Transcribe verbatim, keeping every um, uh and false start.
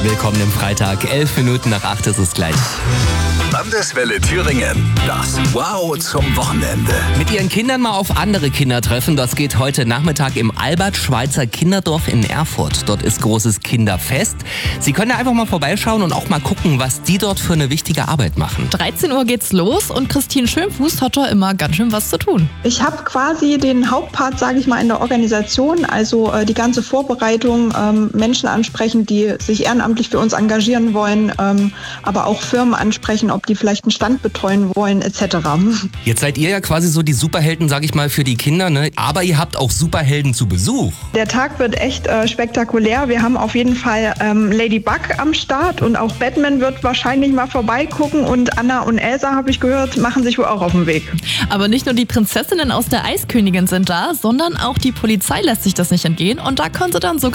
Willkommen im Freitag. Elf Minuten nach acht ist es gleich. Landeswelle Thüringen. Das Wow zum Wochenende. Mit Ihren Kindern mal auf andere Kinder treffen. Das geht heute Nachmittag im Albert-Schweitzer Kinderdorf in Erfurt. Dort ist großes Kinderfest. Sie können da einfach mal vorbeischauen und auch mal gucken, was die dort für eine wichtige Arbeit machen. dreizehn Uhr geht's los und Christine Schönfuß hat da immer ganz schön was zu tun. Ich habe quasi den Hauptpart, sage ich mal, in der Organisation, also äh, die ganze Vorbereitung, ähm, Menschen ansprechen, die sich ehrenamtlich für uns engagieren wollen, ähm, aber auch Firmen ansprechen, ob die vielleicht einen Stand betreuen wollen, et cetera. Jetzt seid ihr ja quasi so die Superhelden, sag ich mal, für die Kinder, ne? Aber ihr habt auch Superhelden zu Besuch. Der Tag wird echt äh, spektakulär. Wir haben auf jeden Fall ähm, Ladybug am Start und auch Batman wird wahrscheinlich mal vorbeigucken und Anna und Elsa, habe ich gehört, machen sich wohl auch auf den Weg. Aber nicht nur die Prinzessinnen aus der Eiskönigin sind da, sondern auch die Polizei lässt sich das nicht entgehen und da konnte dann sogar